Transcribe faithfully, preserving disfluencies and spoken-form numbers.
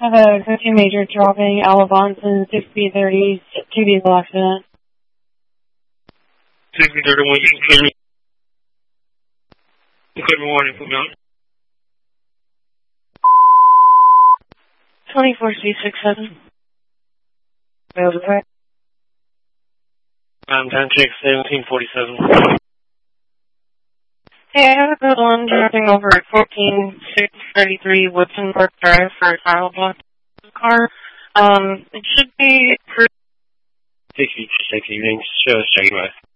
have a fifteen major dropping Alabonson six B thirty two vehicle accident. six B thirty-one, you can clear me. Clear warning, put me on. twenty-four C sixty-seven. Okay. I'm ten six seventeen forty-seven. Hey, I have a good one dropping over at fourteen six thirty-three Woodson Park Drive for a tile block car. Um, it should be... sixty, sixty, show us, check it out.